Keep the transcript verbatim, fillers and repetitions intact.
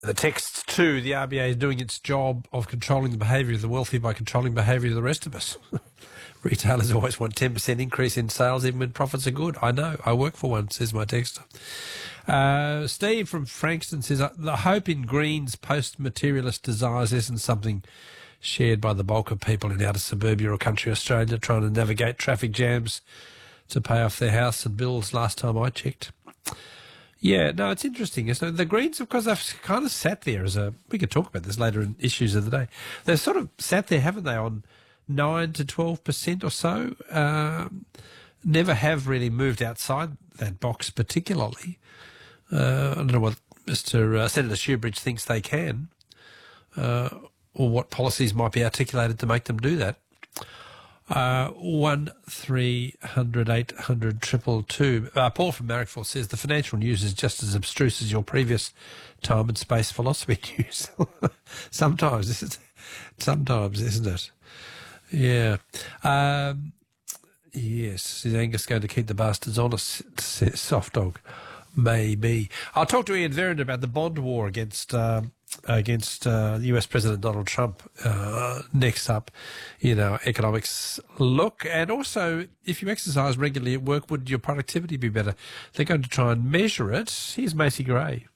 The text two, the R B A is doing its job of controlling the behaviour of the wealthy by controlling behaviour of the rest of us. Retailers always want ten percent increase in sales even when profits are good. I know. I work for one, says my texter. Uh, Steve from Frankston says, the hope in Green's post-materialist desires isn't something shared by the bulk of people in outer suburbia or country Australia trying to navigate traffic jams to pay off their house and bills last time I checked. Yeah, no, it's interesting. So the Greens, of course, have kind of sat there as a... We could talk about this later in issues of the day. They've sort of sat there, haven't they, on nine to twelve percent or so. Um, never have really moved outside that box particularly. Uh, I don't know what Mister Uh, Senator Shoebridge thinks they can, uh, or what policies might be articulated to make them do that. Uh, one three hundred eight hundred triple two. Uh, Paul from Marrickville says the financial news is just as abstruse as your previous time and space philosophy news. sometimes, isn't it? Sometimes, isn't it? Yeah. Um, yes. Is Angus going to keep the bastards honest? Says Soft Dog. Maybe. I'll talk to Ian Vernon about the bond war against um, against uh, U S President Donald Trump uh, next up in our economics look. And also, if you exercise regularly at work, would your productivity be better? They're going to try and measure it. Here's Macy Gray.